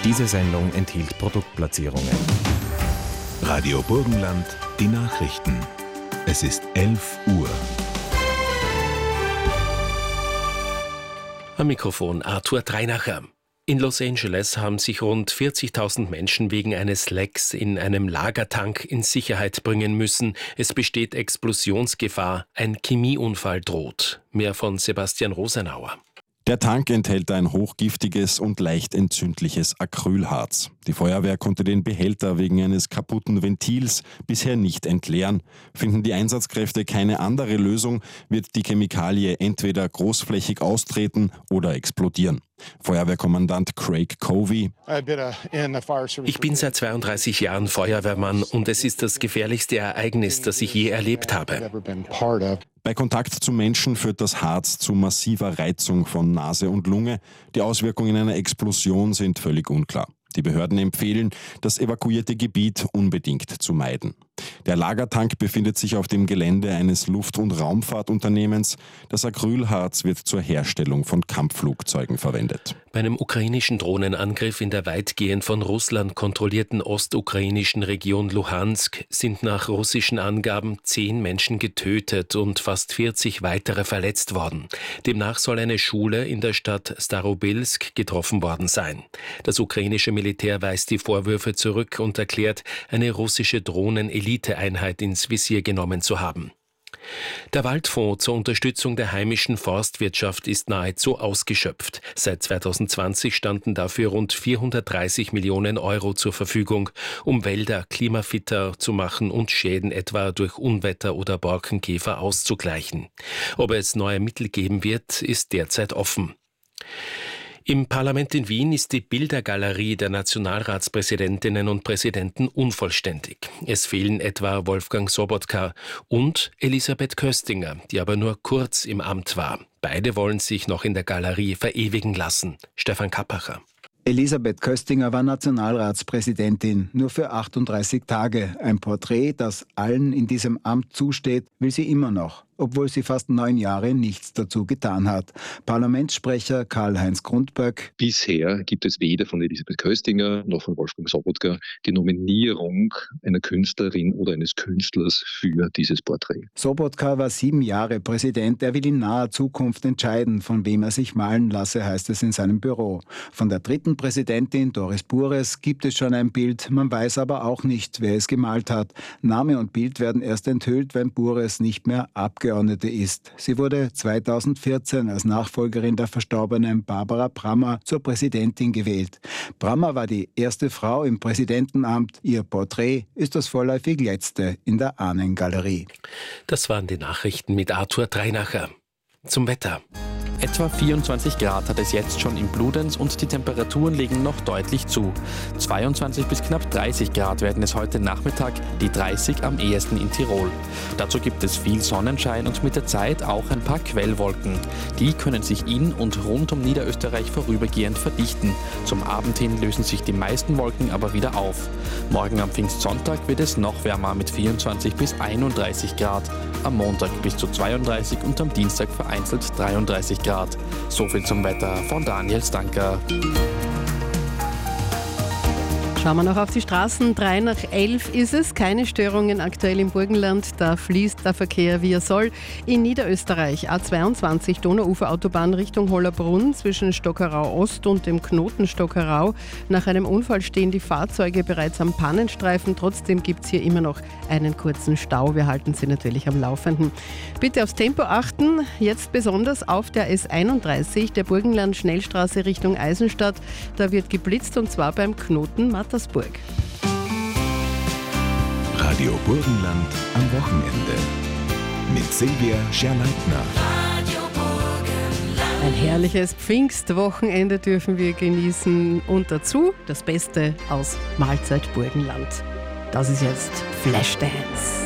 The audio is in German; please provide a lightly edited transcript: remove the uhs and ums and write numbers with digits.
Diese Sendung enthielt Produktplatzierungen. Radio Burgenland, die Nachrichten. Es ist 11 Uhr. Am Mikrofon Arthur Dreinacher. In Los Angeles haben sich rund 40.000 Menschen wegen eines Lecks in einem Lagertank in Sicherheit bringen müssen. Es besteht Explosionsgefahr. Ein Chemieunfall droht. Mehr von Sebastian Rosenauer. Der Tank enthält ein hochgiftiges und leicht entzündliches Acrylharz. Die Feuerwehr konnte den Behälter wegen eines kaputten Ventils bisher nicht entleeren. Finden die Einsatzkräfte keine andere Lösung, wird die Chemikalie entweder großflächig austreten oder explodieren. Feuerwehrkommandant Craig Covey: Ich bin seit 32 Jahren Feuerwehrmann und es ist das gefährlichste Ereignis, das ich je erlebt habe. Bei Kontakt zu Menschen führt das Harz zu massiver Reizung von Nase und Lunge. Die Auswirkungen einer Explosion sind völlig unklar. Die Behörden empfehlen, das evakuierte Gebiet unbedingt zu meiden. Der Lagertank befindet sich auf dem Gelände eines Luft- und Raumfahrtunternehmens. Das Acrylharz wird zur Herstellung von Kampfflugzeugen verwendet. Bei einem ukrainischen Drohnenangriff in der weitgehend von Russland kontrollierten ostukrainischen Region Luhansk sind nach russischen Angaben 10 Menschen getötet und fast 40 weitere verletzt worden. Demnach soll eine Schule in der Stadt Starobilsk getroffen worden sein. Das ukrainische Militär weist die Vorwürfe zurück und erklärt, eine russische Drohnen-Eliteeinheit ins Visier genommen zu haben. Der Waldfonds zur Unterstützung der heimischen Forstwirtschaft ist nahezu ausgeschöpft. Seit 2020 standen dafür rund 430 Millionen Euro zur Verfügung, um Wälder klimafitter zu machen und Schäden etwa durch Unwetter oder Borkenkäfer auszugleichen. Ob es neue Mittel geben wird, ist derzeit offen. Im Parlament in Wien ist die Bildergalerie der Nationalratspräsidentinnen und Präsidenten unvollständig. Es fehlen etwa Wolfgang Sobotka und Elisabeth Köstinger, die aber nur kurz im Amt war. Beide wollen sich noch in der Galerie verewigen lassen. Stefan Kappacher. Elisabeth Köstinger war Nationalratspräsidentin, nur für 38 Tage. Ein Porträt, das allen in diesem Amt zusteht, will sie immer noch, obwohl sie fast 9 Jahre nichts dazu getan hat. Parlamentssprecher Karl-Heinz Grundböck: Bisher gibt es weder von Elisabeth Köstinger noch von Wolfgang Sobotka die Nominierung einer Künstlerin oder eines Künstlers für dieses Porträt. Sobotka war 7 Jahre Präsident. Er will in naher Zukunft entscheiden, von wem er sich malen lasse, heißt es in seinem Büro. Von der dritten Präsidentin, Doris Bures, gibt es schon ein Bild. Man weiß aber auch nicht, wer es gemalt hat. Name und Bild werden erst enthüllt, wenn Bures nicht mehr Abgeordnete ist. Sie wurde 2014 als Nachfolgerin der verstorbenen Barbara Brammer zur Präsidentin gewählt. Brammer war die erste Frau im Präsidentenamt. Ihr Porträt ist das vorläufig letzte in der Ahnengalerie. Das waren die Nachrichten mit Arthur Dreinacher. Zum Wetter. Etwa 24 Grad hat es jetzt schon in Bludenz und die Temperaturen legen noch deutlich zu. 22 bis knapp 30 Grad werden es heute Nachmittag, die 30 am ehesten in Tirol. Dazu gibt es viel Sonnenschein und mit der Zeit auch ein paar Quellwolken. Die können sich in und rund um Niederösterreich vorübergehend verdichten. Zum Abend hin lösen sich die meisten Wolken aber wieder auf. Morgen am Pfingstsonntag wird es noch wärmer mit 24 bis 31 Grad. Am Montag bis zu 32 und am Dienstag vereinzelt 33 Grad. So viel zum Wetter von Daniel Stanker. Schauen wir noch auf die Straßen. 11:03 ist es. Keine Störungen aktuell im Burgenland. Da fließt der Verkehr, wie er soll. In Niederösterreich A22 Donauuferautobahn Richtung Hollerbrunn zwischen Stockerau Ost und dem Knoten Stockerau. Nach einem Unfall stehen die Fahrzeuge bereits am Pannenstreifen. Trotzdem gibt es hier immer noch einen kurzen Stau. Wir halten Sie natürlich am Laufenden. Bitte aufs Tempo achten. Jetzt besonders auf der S31, der Burgenland-Schnellstraße Richtung Eisenstadt. Da wird geblitzt und zwar beim Knoten Mattersburg. Radio Burgenland am Wochenende mit Silvia Scherleitner. Ein herrliches Pfingstwochenende dürfen wir genießen und dazu das Beste aus Mahlzeit Burgenland. Das ist jetzt Flashdance.